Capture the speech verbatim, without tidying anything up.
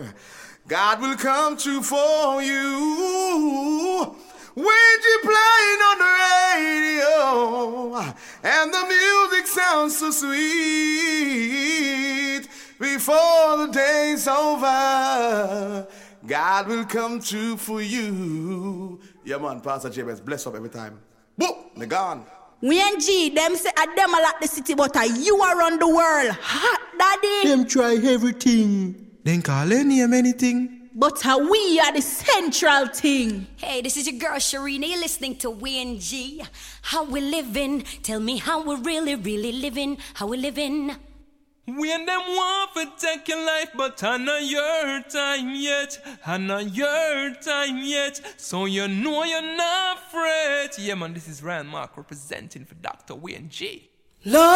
God will come true for you. When you playing on the radio and the music sounds so sweet, before the day's over, God will come true for you. Yeah, man, Pastor Jabez, bless up every time. Boom, they gone. We and G, them say a them a lot the city, but a you around the world. Hot daddy. Them try everything. Then call any name anything. But uh, we are the central thing. Hey, this is your girl Sharina. You're listening to W N G. How we living? Tell me how we really, really living. How we living? When them want to take your life, but I know your time yet. I know your time yet. So you know you're not afraid. Yeah, man, this is Ryan Mark representing for Doctor W N G. Love.